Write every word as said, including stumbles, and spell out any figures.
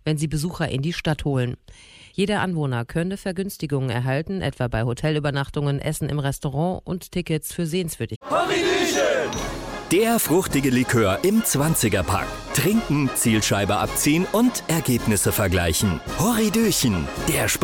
wenn sie Besucher in die Stadt holen. Jeder Anwohner könne Vergünstigungen erhalten, etwa bei Hotelübernachtungen, Essen im Restaurant und Tickets für Sehenswürdigkeiten. Der fruchtige Likör im zwanziger-Pack. Trinken, Zielscheibe abziehen und Ergebnisse vergleichen. Horridöchen, der Spaß.